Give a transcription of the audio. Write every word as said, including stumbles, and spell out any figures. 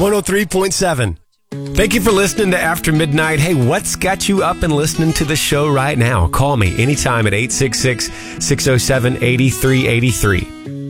one oh three point seven. Thank you for listening to After Midnight. Hey, what's got you up and listening to the show right now? Call me anytime at eight six six, six oh seven, eight three eight three.